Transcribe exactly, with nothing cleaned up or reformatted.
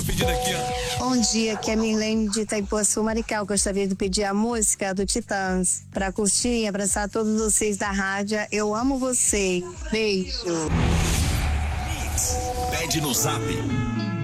Pedido aqui, ó. Bom dia, aqui é a Mirlene de Itaipuaçu, Maricá. Eu gostaria de pedir a música do Titãs pra curtir e abraçar todos vocês da rádio. Eu amo vocês. Beijo. Pede no Zap